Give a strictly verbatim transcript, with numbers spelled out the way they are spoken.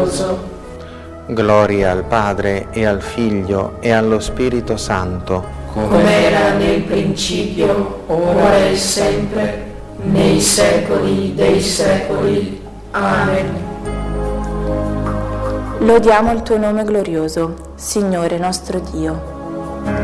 glorioso. Gloria al Padre e al Figlio e allo Spirito Santo, come era nel principio, ora e sempre, nei secoli dei secoli. Amen. Lodiamo il tuo nome glorioso, Signore nostro Dio.